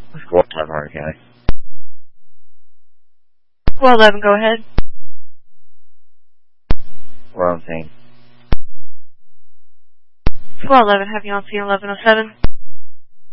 School time, Harney County. Well, 11, go ahead. We're on scene. Well, 11, have you on scene 1107?